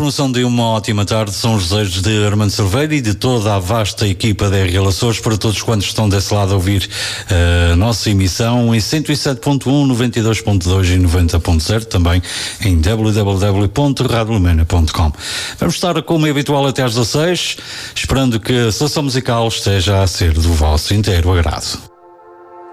promoção de uma ótima tarde são os desejos de Armando Cerveira e de toda a vasta equipa da RL Açores para todos quantos estão desse lado a ouvir a nossa emissão em 107.1, 92.2 e 90.0, também em www.radiolumena.com. Vamos estar como é habitual até às 16, esperando que a seleção musical esteja a ser do vosso inteiro agrado.